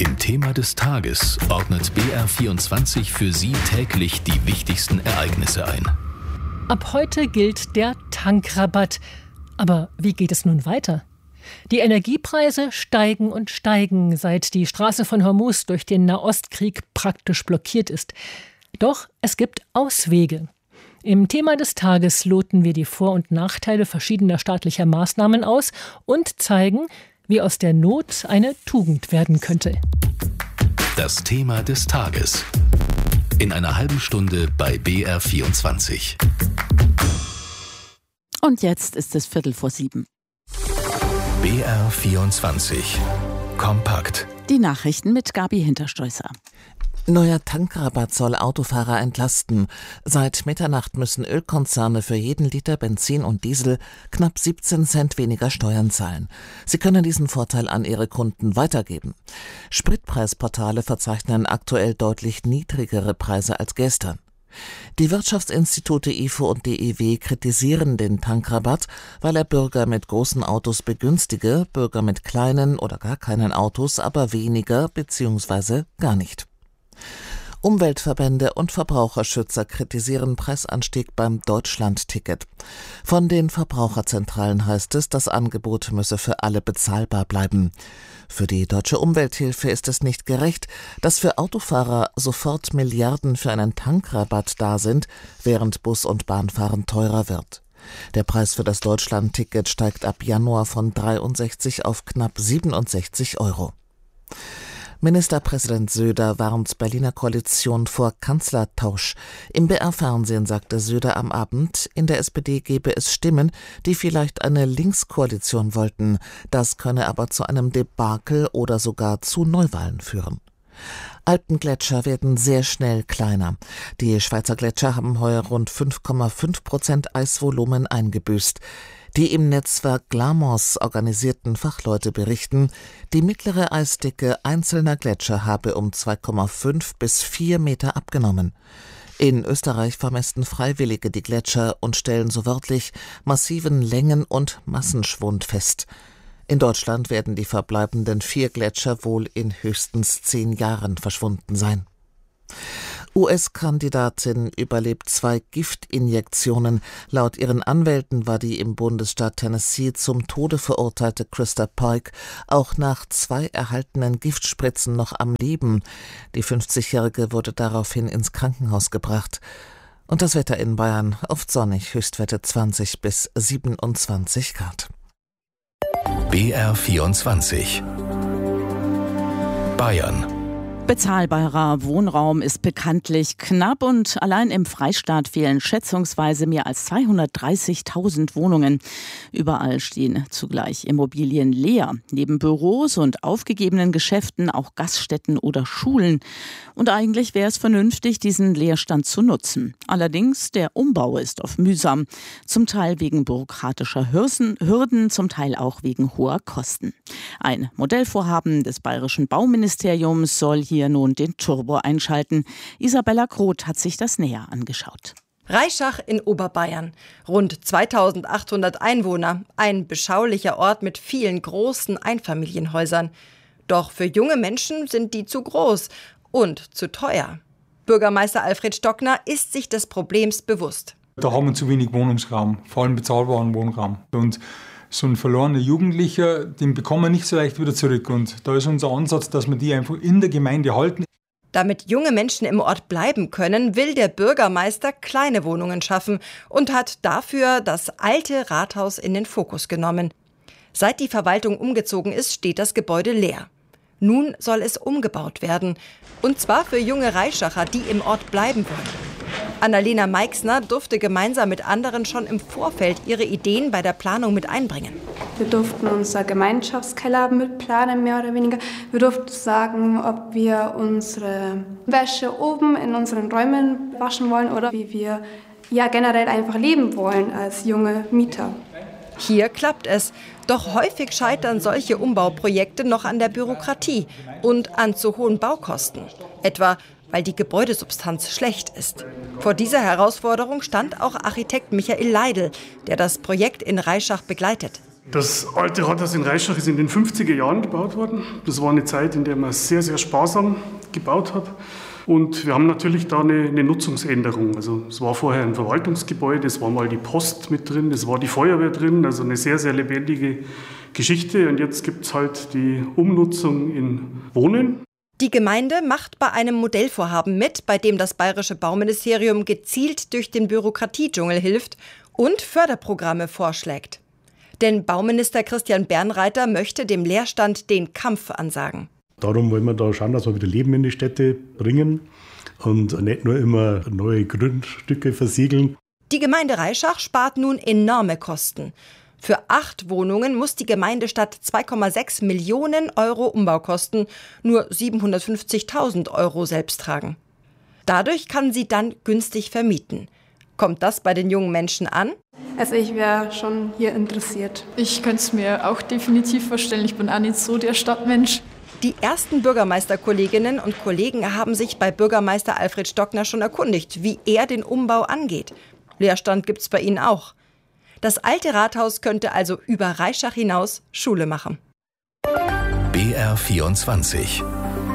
Im Thema des Tages ordnet BR24 für Sie täglich die wichtigsten Ereignisse ein. Ab heute gilt der Tankrabatt. Aber wie geht es nun weiter? Die Energiepreise steigen und steigen, seit die Straße von Hormuz durch den Nahostkrieg praktisch blockiert ist. Doch es gibt Auswege. Im Thema des Tages loten wir die Vor- und Nachteile verschiedener staatlicher Maßnahmen aus und zeigen, wie aus der Not eine Tugend werden könnte. Das Thema des Tages. In einer halben Stunde bei BR24. Und jetzt ist es 6:45. BR24. Kompakt. Die Nachrichten mit Gabi Hinterstoißer. Neuer Tankrabatt soll Autofahrer entlasten. Seit Mitternacht müssen Ölkonzerne für jeden Liter Benzin und Diesel knapp 17 Cent weniger Steuern zahlen. Sie können diesen Vorteil an ihre Kunden weitergeben. Spritpreisportale verzeichnen aktuell deutlich niedrigere Preise als gestern. Die Wirtschaftsinstitute IFO und DEW kritisieren den Tankrabatt, weil er Bürger mit großen Autos begünstige, Bürger mit kleinen oder gar keinen Autos aber weniger bzw. gar nicht. Umweltverbände und Verbraucherschützer kritisieren Preisanstieg beim Deutschland-Ticket. Von den Verbraucherzentralen heißt es, das Angebot müsse für alle bezahlbar bleiben. Für die Deutsche Umwelthilfe ist es nicht gerecht, dass für Autofahrer sofort Milliarden für einen Tankrabatt da sind, während Bus- und Bahnfahren teurer wird. Der Preis für das Deutschland-Ticket steigt ab Januar von 63 auf knapp 67 Euro. Ministerpräsident Söder warnt Berliner Koalition vor Kanzlertausch. Im BR-Fernsehen sagte Söder am Abend, in der SPD gebe es Stimmen, die vielleicht eine Linkskoalition wollten. Das könne aber zu einem Debakel oder sogar zu Neuwahlen führen. Alpengletscher werden sehr schnell kleiner. Die Schweizer Gletscher haben heuer rund 5,5% Eisvolumen eingebüßt. Die im Netzwerk Glamos organisierten Fachleute berichten, die mittlere Eisdicke einzelner Gletscher habe um 2,5 bis 4 Meter abgenommen. In Österreich vermessen Freiwillige die Gletscher und stellen so wörtlich massiven Längen- und Massenschwund fest. In Deutschland werden die verbleibenden 4 Gletscher wohl in höchstens 10 Jahren verschwunden sein. US-Kandidatin überlebt 2 Giftinjektionen. Laut ihren Anwälten war die im Bundesstaat Tennessee zum Tode verurteilte Krista Pike auch nach 2 erhaltenen Giftspritzen noch am Leben. Die 50-Jährige wurde daraufhin ins Krankenhaus gebracht. Und das Wetter in Bayern oft sonnig, Höchstwerte 20 bis 27 Grad. BR24. Bayern. Bezahlbarer Wohnraum ist bekanntlich knapp und allein im Freistaat fehlen schätzungsweise mehr als 230.000 Wohnungen. Überall stehen zugleich Immobilien leer, neben Büros und aufgegebenen Geschäften auch Gaststätten oder Schulen. Und eigentlich wäre es vernünftig, diesen Leerstand zu nutzen. Allerdings, der Umbau ist oft mühsam, zum Teil wegen bürokratischer Hürden, zum Teil auch wegen hoher Kosten. Ein Modellvorhaben des Bayerischen Bauministeriums soll hier nun den Turbo einschalten. Isabella Groth hat sich das näher angeschaut. Reischach in Oberbayern. Rund 2800 Einwohner. Ein beschaulicher Ort mit vielen großen Einfamilienhäusern. Doch für junge Menschen sind die zu groß und zu teuer. Bürgermeister Alfred Stockner ist sich des Problems bewusst. Da haben wir zu wenig Wohnungsraum, vor allem bezahlbaren Wohnraum. Und so ein verlorener Jugendlicher, den bekommen wir nicht so leicht wieder zurück. Und da ist unser Ansatz, dass wir die einfach in der Gemeinde halten. Damit junge Menschen im Ort bleiben können, will der Bürgermeister kleine Wohnungen schaffen und hat dafür das alte Rathaus in den Fokus genommen. Seit die Verwaltung umgezogen ist, steht das Gebäude leer. Nun soll es umgebaut werden. Und zwar für junge Reischacher, die im Ort bleiben wollen. Annalena Meixner durfte gemeinsam mit anderen schon im Vorfeld ihre Ideen bei der Planung mit einbringen. Wir durften unser Gemeinschaftskeller mitplanen, mehr oder weniger. Wir durften sagen, ob wir unsere Wäsche oben in unseren Räumen waschen wollen oder wie wir generell einfach leben wollen als junge Mieter. Hier klappt es. Doch häufig scheitern solche Umbauprojekte noch an der Bürokratie und an zu hohen Baukosten. Etwa, weil die Gebäudesubstanz schlecht ist. Vor dieser Herausforderung stand auch Architekt Michael Leidl, der das Projekt in Reischach begleitet. Das alte Rathaus in Reischach ist in den 50er Jahren gebaut worden. Das war eine Zeit, in der man sehr, sehr sparsam gebaut hat. Und wir haben natürlich da eine Nutzungsänderung. Also es war vorher ein Verwaltungsgebäude, es war mal die Post mit drin, es war die Feuerwehr drin, also eine sehr, sehr lebendige Geschichte. Und jetzt gibt es halt die Umnutzung in Wohnen. Die Gemeinde macht bei einem Modellvorhaben mit, bei dem das Bayerische Bauministerium gezielt durch den Bürokratiedschungel hilft und Förderprogramme vorschlägt. Denn Bauminister Christian Bernreiter möchte dem Leerstand den Kampf ansagen. Darum wollen wir da schauen, dass wir wieder Leben in die Städte bringen und nicht nur immer neue Grundstücke versiegeln. Die Gemeinde Reischach spart nun enorme Kosten. Für 8 Wohnungen muss die Gemeinde statt 2,6 Millionen Euro Umbaukosten nur 750.000 Euro selbst tragen. Dadurch kann sie dann günstig vermieten. Kommt das bei den jungen Menschen an? Also ich wäre schon hier interessiert. Ich könnte es mir auch definitiv vorstellen. Ich bin auch nicht so der Stadtmensch. Die ersten Bürgermeisterkolleginnen und Kollegen haben sich bei Bürgermeister Alfred Stockner schon erkundigt, wie er den Umbau angeht. Leerstand gibt's bei ihnen auch. Das alte Rathaus könnte also über Reischach hinaus Schule machen. BR24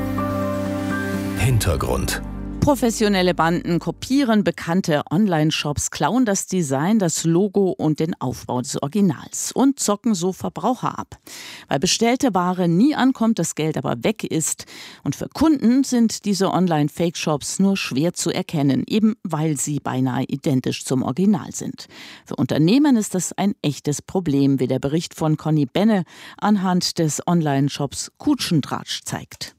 Hintergrund. Professionelle Banden kopieren bekannte Online-Shops, klauen das Design, das Logo und den Aufbau des Originals und zocken so Verbraucher ab. Weil bestellte Ware nie ankommt, das Geld aber weg ist. Und für Kunden sind diese Online-Fake-Shops nur schwer zu erkennen, eben weil sie beinahe identisch zum Original sind. Für Unternehmen ist das ein echtes Problem, wie der Bericht von Conny Benne anhand des Online-Shops Kutschentratsch zeigt.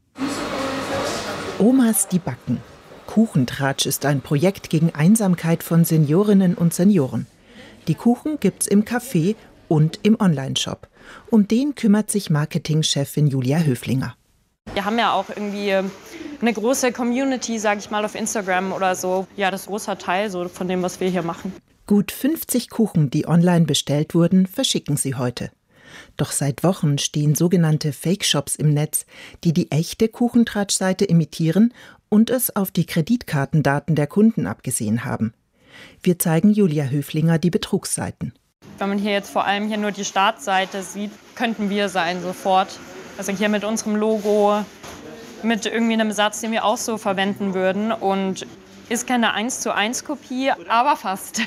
Omas, die backen. Kuchentratsch ist ein Projekt gegen Einsamkeit von Seniorinnen und Senioren. Die Kuchen gibt's im Café und im Onlineshop. Um den kümmert sich Marketingchefin Julia Höflinger. Wir haben ja auch irgendwie eine große Community, sage ich mal, auf Instagram oder so. Ja, das ist ein großer Teil so von dem, was wir hier machen. Gut 50 Kuchen, die online bestellt wurden, verschicken sie heute. Doch seit Wochen stehen sogenannte Fake-Shops im Netz, die die echte Kuchentratsch-Seite imitieren und es auf die Kreditkartendaten der Kunden abgesehen haben. Wir zeigen Julia Höflinger die Betrugsseiten. Wenn man hier jetzt vor allem hier nur die Startseite sieht, könnten wir sein sofort. Also hier mit unserem Logo, mit irgendwie einem Satz, den wir auch so verwenden würden. Und ist keine 1:1 Kopie, aber fast.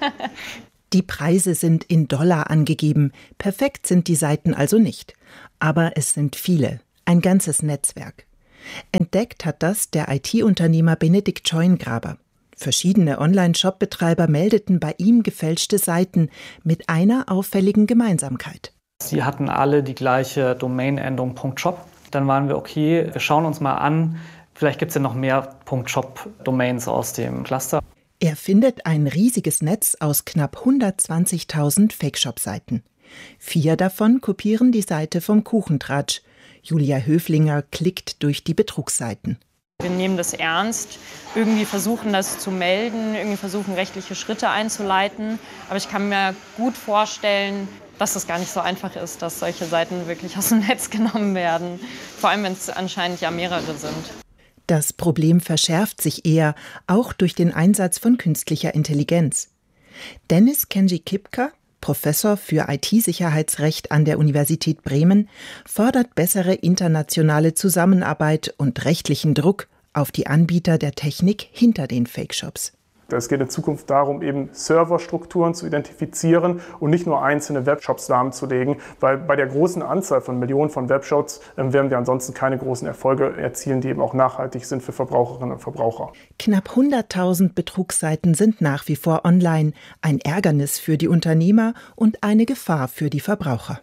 Die Preise sind in Dollar angegeben. Perfekt sind die Seiten also nicht. Aber es sind viele. Ein ganzes Netzwerk. Entdeckt hat das der IT-Unternehmer Benedikt Scheungraber. Verschiedene Online-Shop-Betreiber meldeten bei ihm gefälschte Seiten mit einer auffälligen Gemeinsamkeit. Sie hatten alle die gleiche Domain-Endung .shop. Dann waren wir, okay, wir schauen uns mal an, vielleicht gibt es ja noch mehr .shop-Domains aus dem Cluster. Er findet ein riesiges Netz aus knapp 120.000 Fake-Shop-Seiten. 4 davon kopieren die Seite vom Kuchentratsch. Julia Höflinger klickt durch die Betrugsseiten. Wir nehmen das ernst, irgendwie versuchen das zu melden, irgendwie versuchen rechtliche Schritte einzuleiten. Aber ich kann mir gut vorstellen, dass es gar nicht so einfach ist, dass solche Seiten wirklich aus dem Netz genommen werden. Vor allem, wenn es anscheinend ja mehrere sind. Das Problem verschärft sich eher, auch durch den Einsatz von künstlicher Intelligenz. Dennis Kenji-Kipka, Professor für IT-Sicherheitsrecht an der Universität Bremen, fordert bessere internationale Zusammenarbeit und rechtlichen Druck auf die Anbieter der Technik hinter den Fake-Shops. Es geht in Zukunft darum, eben Serverstrukturen zu identifizieren und nicht nur einzelne Webshops lahmzulegen, weil bei der großen Anzahl von Millionen von Webshops werden wir ansonsten keine großen Erfolge erzielen, die eben auch nachhaltig sind für Verbraucherinnen und Verbraucher. Knapp 100.000 Betrugsseiten sind nach wie vor online, ein Ärgernis für die Unternehmer und eine Gefahr für die Verbraucher.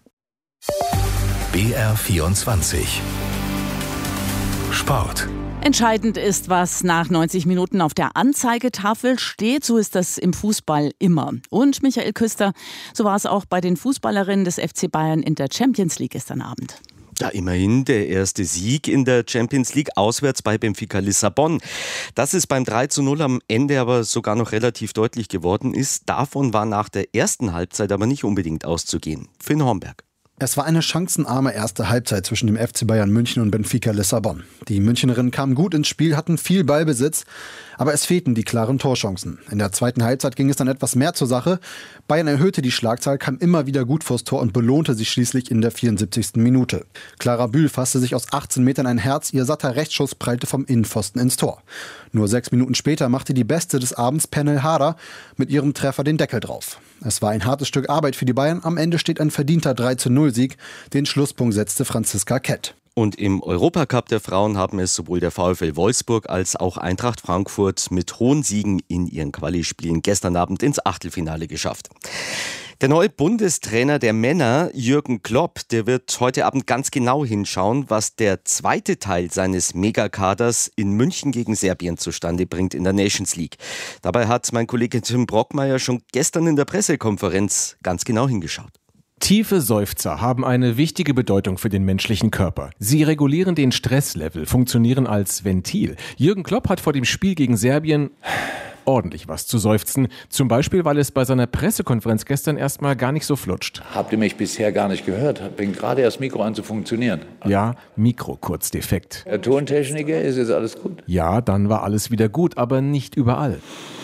BR24 Sport. Entscheidend ist, was nach 90 Minuten auf der Anzeigetafel steht. So ist das im Fußball immer. Und Michael Küster, so war es auch bei den Fußballerinnen des FC Bayern in der Champions League gestern Abend. Ja, immerhin der erste Sieg in der Champions League auswärts bei Benfica Lissabon. Dass es beim 3:0 am Ende aber sogar noch relativ deutlich geworden ist, davon war nach der ersten Halbzeit aber nicht unbedingt auszugehen. Finn Hornberg. Es war eine chancenarme erste Halbzeit zwischen dem FC Bayern München und Benfica Lissabon. Die Münchnerinnen kamen gut ins Spiel, hatten viel Ballbesitz, aber es fehlten die klaren Torchancen. In der zweiten Halbzeit ging es dann etwas mehr zur Sache. Bayern erhöhte die Schlagzahl, kam immer wieder gut vors Tor und belohnte sich schließlich in der 74. Minute. Clara Bühl fasste sich aus 18 Metern ein Herz, ihr satter Rechtsschuss prallte vom Innenpfosten ins Tor. Nur 6 Minuten später machte die Beste des Abends, Pernille Harder, mit ihrem Treffer den Deckel drauf. Es war ein hartes Stück Arbeit für die Bayern. Am Ende steht ein verdienter 3:0-Sieg. Den Schlusspunkt setzte Franziska Kett. Und im Europacup der Frauen haben es sowohl der VfL Wolfsburg als auch Eintracht Frankfurt mit hohen Siegen in ihren Quali-Spielen gestern Abend ins Achtelfinale geschafft. Der neue Bundestrainer der Männer, Jürgen Klopp, der wird heute Abend ganz genau hinschauen, was der zweite Teil seines Megakaders in München gegen Serbien zustande bringt in der Nations League. Dabei hat mein Kollege Tim Brockmeier schon gestern in der Pressekonferenz ganz genau hingeschaut. Tiefe Seufzer haben eine wichtige Bedeutung für den menschlichen Körper. Sie regulieren den Stresslevel, funktionieren als Ventil. Jürgen Klopp hat vor dem Spiel gegen Serbien ordentlich was zu seufzen. Zum Beispiel, weil es bei seiner Pressekonferenz gestern erstmal gar nicht so flutscht. Habt ihr mich bisher gar nicht gehört? Fängt gerade erst Mikro an zu funktionieren. Ja, Mikro kurz defekt. Der Tontechniker, ist jetzt alles gut? Ja, dann war alles wieder gut, aber nicht überall.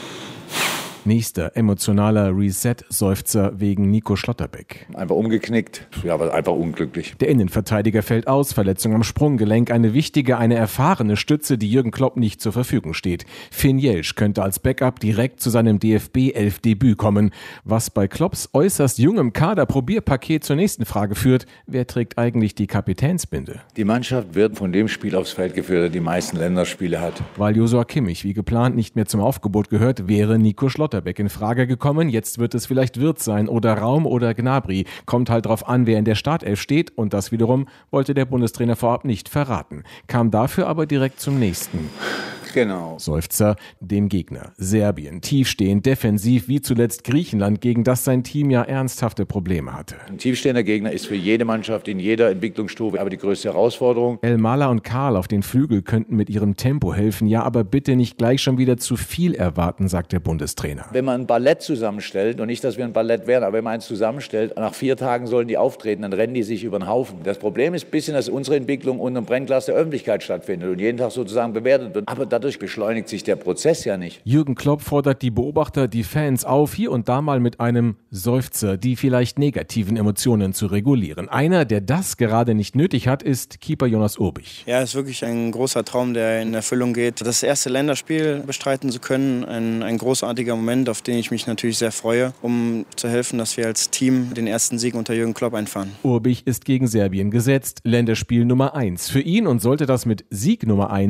Nächster emotionaler Reset-Seufzer wegen Nico Schlotterbeck. Einfach umgeknickt, ja, aber einfach unglücklich. Der Innenverteidiger fällt aus, Verletzung am Sprunggelenk, eine wichtige, eine erfahrene Stütze, die Jürgen Klopp nicht zur Verfügung steht. Finn Jelsch könnte als Backup direkt zu seinem DFB-11-Debüt kommen. Was bei Klopps äußerst jungem Kader-Probierpaket zur nächsten Frage führt, wer trägt eigentlich die Kapitänsbinde? Die Mannschaft wird von dem Spiel aufs Feld geführt, der die meisten Länderspiele hat. Weil Joshua Kimmich wie geplant nicht mehr zum Aufgebot gehört, wäre Nico Schlotterbeck in Frage gekommen. Jetzt wird es vielleicht Wirtz sein oder Raum oder Gnabry. Kommt halt drauf an, wer in der Startelf steht, und das wiederum wollte der Bundestrainer vorab nicht verraten. Kam dafür aber direkt zum nächsten. Genau. Seufzer, dem Gegner. Serbien, tiefstehend, defensiv, wie zuletzt Griechenland, gegen das sein Team ja ernsthafte Probleme hatte. Ein tiefstehender Gegner ist für jede Mannschaft in jeder Entwicklungsstufe aber die größte Herausforderung. Elmala und Karl auf den Flügel könnten mit ihrem Tempo helfen. Ja, aber bitte nicht gleich schon wieder zu viel erwarten, sagt der Bundestrainer. Wenn man ein Ballett zusammenstellt, und nicht, dass wir ein Ballett wären, aber wenn man eins zusammenstellt, nach 4 Tagen sollen die auftreten, dann rennen die sich über den Haufen. Das Problem ist ein bisschen, dass unsere Entwicklung unter dem Brennglas der Öffentlichkeit stattfindet und jeden Tag sozusagen bewertet wird. Aber dadurch beschleunigt sich der Prozess ja nicht. Jürgen Klopp fordert die Beobachter, die Fans auf, hier und da mal mit einem Seufzer die vielleicht negativen Emotionen zu regulieren. Einer, der das gerade nicht nötig hat, ist Keeper Jonas Urbich. Ja, es ist wirklich ein großer Traum, der in Erfüllung geht. Das erste Länderspiel bestreiten zu können, ein großartiger Moment, auf den ich mich natürlich sehr freue, um zu helfen, dass wir als Team den ersten Sieg unter Jürgen Klopp einfahren. Urbich ist gegen Serbien gesetzt, Länderspiel Nummer 1 für ihn, und sollte das mit Sieg Nummer 1